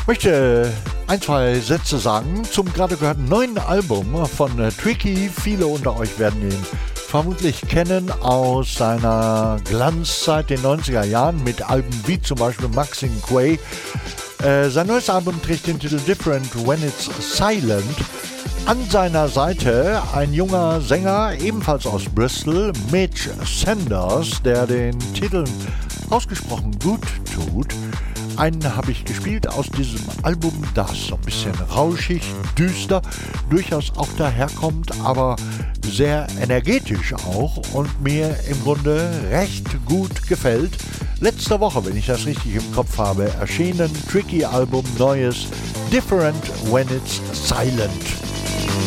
Möchte ein, zwei Sätze sagen zum gerade gehörten neuen Album von Tricky. Viele unter euch werden ihn vermutlich kennen aus seiner Glanzzeit den 90er Jahren mit Alben wie zum Beispiel Maxine Quay. Sein neues Album trägt den Titel Different When It's Silent. An seiner Seite ein junger Sänger, ebenfalls aus Bristol, Mitch Sanders, der den Titeln ausgesprochen gut tut. Einen habe ich gespielt aus diesem Album, das so ein bisschen rauschig, düster, durchaus auch daherkommt, aber sehr energetisch auch und mir im Grunde recht gut gefällt. Letzte Woche, wenn ich das richtig im Kopf habe, erschienen Tricky Album, neues Different When It's Silent.